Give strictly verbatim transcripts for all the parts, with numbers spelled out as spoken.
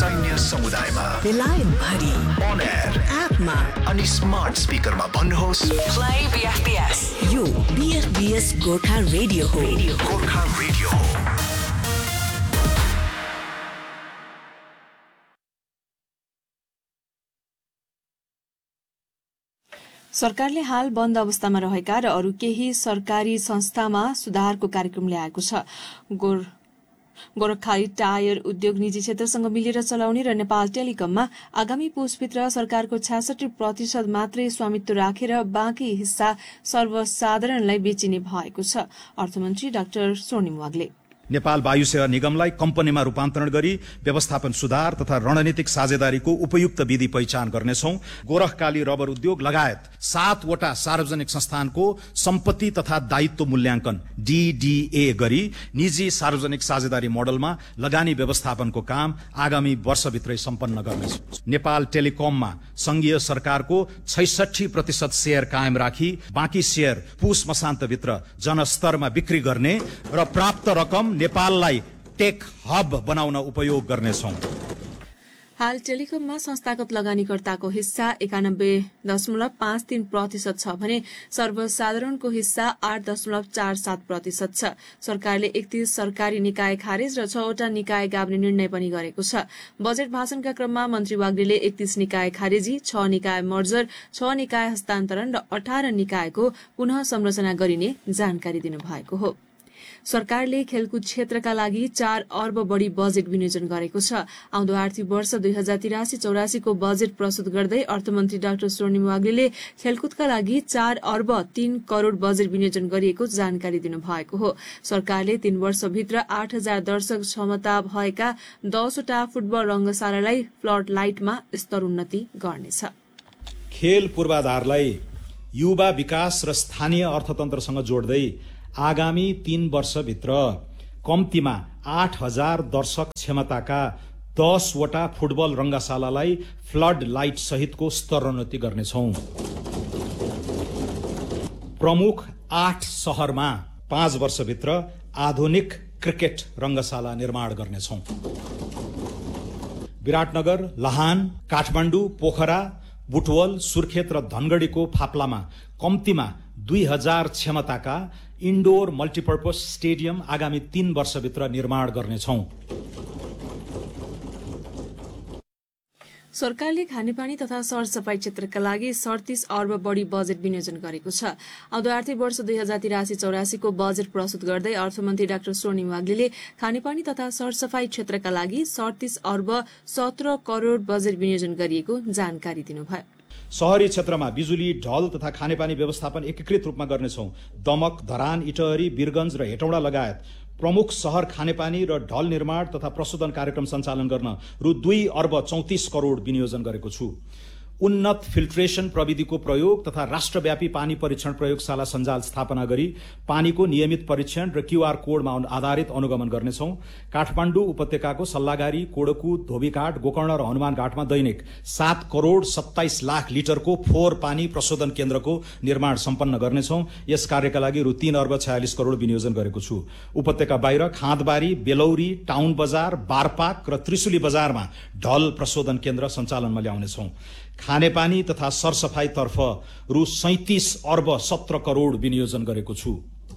सैन्य समुदायमा बेलायत भरि on air एपमा अनि स्मार्ट स्पिकरमा भन्नुहोस् play B F B S यो B F B S Gorkha radio हो गोर्खा रेडियो हो। सरकारले हाल बन्द अवस्थामा रहेका र अरू केही सरकारी संस्थामा सुधारको कार्यक्रम ल्याएको छ। गोर गोरखाली टायर उद्योग निजी क्षेत्रसँग मिलेर चलाउने र नेपाल टेलिकममा आगामी पुसभित्र सरकारको छ्यासठी प्रतिशत मात्रै स्वामित्व राखेर बाँकी हिस्सा सर्वसाधारणलाई बेचिने भएको छ। अर्थमन्त्री डाक्टर स्वर्णिम वाग्ले नेपाल वायु सेवा निगमलाई कम्पनीमा रूपान्तरण गरी व्यवस्थापन सुधार तथा रणनीतिक साझेदारीको उपयुक्त विधि पहिचान गर्नेछौं। गोरखकाली रबर उद्योग लगायत सातवटा सार्वजनिक संस्थानको सम्पत्ति तथा दायित्व मूल्याङ्कन डीडीए गरी निजी सार्वजनिक साझेदारी मोडलमा लगानी व्यवस्थापनको काम आगामी वर्षभित्रै सम्पन्न गर्नेछौं। नेपाल टेलिकममा संघीय सरकारको छैसठी प्रतिशत शेयर कायम राखी बाँकी शेयर पुस मसान्तभित्र जनस्तरमा बिक्री गर्ने र प्राप्त रकम नेपाललाई टेक हब बनाउन उपयोग गर्नेछौं। हाल टेलिकममा संस्थागत लगानीकर्ताको हिस्सा एकानब्बे दशमलव पाँच तीन प्रतिशत छ भने सर्वसाधारणको हिस्सा आठ दशमलव चार सात प्रतिशत छ। सरकारले एकतीस सरकारी निकाय खारेज र छवटा निकाय गाभ्ने निर्णय पनि गरेको छ। बजेट भाषणका क्रममा मन्त्री वाग्लेले एकतीस निकाय खारेजी, छ निकाय मर्जर, छ निकाय हस्तान्तरण र अठार निकायको पुनः संरचना गरिने जानकारी दिनुभएको हो। सरकारले खेलकुद क्षेत्रका लागि चार अर्ब बढ़ी बजेट विनियोजन गरेको छ। आउँदो आर्थिक वर्ष दुई हजार तिरासी चौरासीको बजेट प्रस्तुत गर्दै अर्थमन्त्री डाक्टर स्वर्णिम वाग्लेले खेलकुदका लागि चार अर्ब तीन करोड़ बजेट विनियोजन गरिएको जानकारी दिनुभएको हो। सरकारले तीन वर्षभित्र आठ हजार दर्शक क्षमता भएका दसवटा फुटबल रंगशालालाई फ्लड लाइटमा स्तरोन्नति गर्नेछ। खेल पूर्वाधारलाई युवा विकास र स्थानीय अर्थतन्त्रसँग जोड्दै आगामी तीन वर्षभित्र कम्तीमा आठ हजार दर्शक क्षमताका दसवटा फुटबल रंगशालालाई फ्लड लाइट सहितको स्तरोन्नति गर्नेछौं। प्रमुख आठ शहरमा पाँच वर्षभित्र आधुनिक क्रिकेट रंगशाला निर्माण गर्नेछौं। विराटनगर, लाहान, काठमाडौँ, पोखरा, बुटवल, सुर्खेत र धनगढ़ीको फाप्लामा कम्तीमा दुई हजार क्षमताका इन्डोर मल्टिपर्पज स्टेडियम आगामी तीन वर्षभित्र निर्माण गर्नेछौं। सरकारले खानेपानी तथा सरसफाई क्षेत्रका लागि सड़तीस अर्ब बढ़ी बजेट विनियोजन गरेको छ। आउँदो आर्थिक वर्ष दुई हजार तिरासी चौरासीको बजेट प्रस्तुत गर्दै अर्थमन्त्री डाक्टर स्वर्णिम वाग्लेले खानेपानी तथा सरसफाई क्षेत्रका लागि सड़तीस अर्ब सत्र करोड़ बजेट विनियोजन गरिएको जानकारी दिनुभयो। शहरी क्षेत्रमा बिजुली, ढल तथा खानेपानी व्यवस्थापन एकीकृत रूपमा गर्नेछौं। दमक, धरान, इटहरी, वीरगंज र हेटौडा लगायत प्रमुख शहर खानेपानी र ढल निर्माण तथा प्रशोधन कार्यक्रम सञ्चालन गर्न रु दुई अर्ब चौतिस करोड़ विनियोजन गरेको छु। उन्नत फिल्ट्रेशन प्रविधिको प्रयोग तथा राष्ट्रव्यापी पानी परीक्षण प्रयोगशाला सञ्जाल स्थापना गरी पानीको नियमित परीक्षण र क्यूआर कोडमा आधारित अनुगमन गर्नेछौं। काठमाडौँ उपत्यकाको सल्लागारी, कोडकु, धोबीघाट, गोकर्ण र हनुमान घाटमा दैनिक सात करोड़ सत्ताइस लाख लिटरको फोहोर पानी प्रशोधन केन्द्रको निर्माण सम्पन्न गर्नेछौं। यस कार्यका लागि रु तीन अर्ब छयालिस करोड़ विनियोजन गरेको छु। उपत्यका बाहिर खाँदबारी, बेलौरी, टाउन बजार, बारपाक र त्रिशुली बजारमा ढल प्रशोधन केन्द्र सञ्चालनमा ल्याउनेछौं। खानेपानी तथा सरसफाईतर्फ रु सैंतीस अर्ब सत्र करोड़ विनियोजन गरेको छु।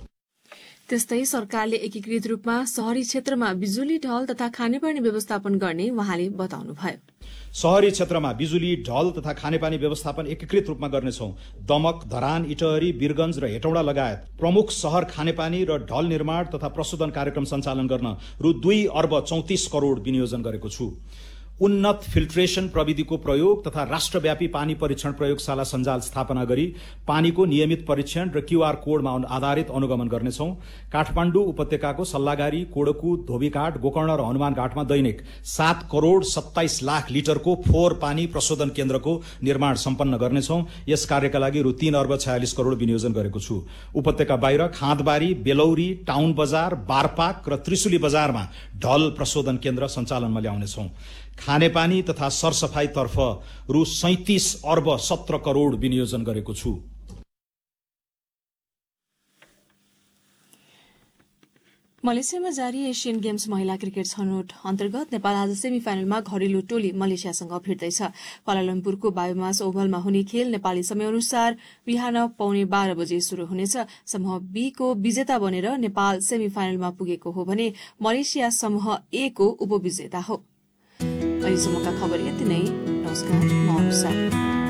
त्यस्तै सरकारले एकीकृत रूपमा शहरी क्षेत्रमा बिजुली, ढल तथा खानेपानी व्यवस्थापन गर्ने उहाँले बताउनुभयो। शहरी क्षेत्रमा बिजुली, ढल तथा खानेपानी व्यवस्थापन एकीकृत रूपमा गर्नेछौं। दमक, धरान, इटहरी, वीरगंज र हेटौडा लगायत प्रमुख शहर खानेपानी र ढल निर्माण तथा प्रशोधन कार्यक्रम सञ्चालन गर्न रु दुई अर्ब चौतिस करोड़ विनियोजन गरेको छु। उन्नत फिल्ट्रेशन प्रविधिको प्रयोग तथा राष्ट्रव्यापी पानी परीक्षण प्रयोगशाला सञ्जाल स्थापना गरी पानीको नियमित परीक्षण र क्यूआर कोडमा आधारित अनुगमन गर्नेछौं। काठमाडौँ उपत्यकाको सल्लागारी, कोडकु, धोबीघाट, गोकर्ण र हनुमान घाटमा दैनिक सात करोड़ सत्ताइस लाख लिटरको फोहोर पानी प्रशोधन केन्द्रको निर्माण सम्पन्न गर्नेछौं। यस कार्यका लागि रु तीन अर्ब छयालिस करोड़ विनियोजन गरेको छु। उपत्यका बाहिर खाँदबारी, बेलौरी, टाउन बजार, बारपाक र त्रिशुली बजारमा ढल प्रशोधन केन्द्र सञ्चालनमा ल्याउनेछौं। खानेपानी तथा सरसफाईतर्फ रु सैंतीस अर्ब सत्र करोड़ विनियोजन गरेको छु। मलेसियामा जारी एसियन गेम्स महिला क्रिकेट छनौट अन्तर्गत नेपाल आज सेमी फाइनलमा घरेलु टोली मलेसियासँग भिड्दैछ। क्वालालम्पुरको बायोमास ओभलमा हुने खेल नेपाली समय अनुसार बिहान पौने बाह्र बजे शुरू हुनेछ। समूह बी को विजेता बनेर नेपाल सेमी फाइनलमा पुगेको हो भने मलेसिया समूह ए को उपविजेता हो। अहिलेसम्मका खबर यति नै। नमस्कार, म अनुषा।